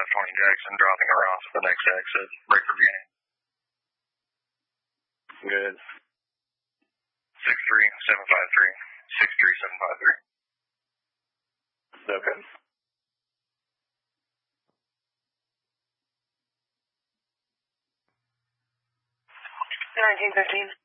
520 Jackson, dropping around to the next exit. Break for beginning. Good. 63753. 63753. Okay. 1915.